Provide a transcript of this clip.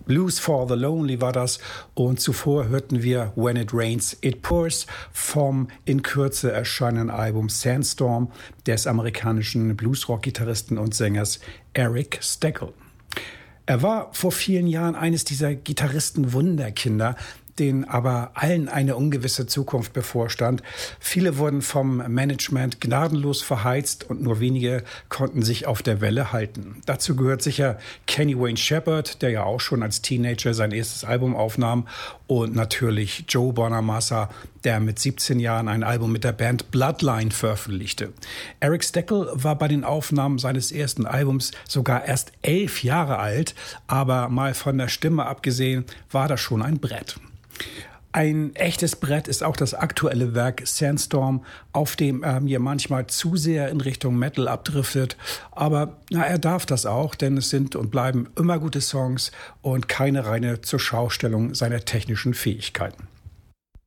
Blues for the Lonely war das und zuvor hörten wir When It Rains, It Pours vom in Kürze erscheinenden Album Sandstorm des amerikanischen Bluesrock-Gitarristen und Sängers Eric Steckel. Er war vor vielen Jahren eines dieser Gitarristen-Wunderkinder, denen aber allen eine ungewisse Zukunft bevorstand. Viele wurden vom Management gnadenlos verheizt und nur wenige konnten sich auf der Welle halten. Dazu gehört sicher Kenny Wayne Shepherd, der ja auch schon als Teenager sein erstes Album aufnahm, und natürlich Joe Bonamassa, der mit 17 Jahren ein Album mit der Band Bloodline veröffentlichte. Eric Steckel war bei den Aufnahmen seines ersten Albums sogar erst 11 Jahre alt, aber mal von der Stimme abgesehen, war das schon ein Brett. Ein echtes Brett ist auch das aktuelle Werk Sandstorm, auf dem er mir manchmal zu sehr in Richtung Metal abdriftet. Aber er darf das auch, denn es sind und bleiben immer gute Songs und keine reine Zurschaustellung seiner technischen Fähigkeiten.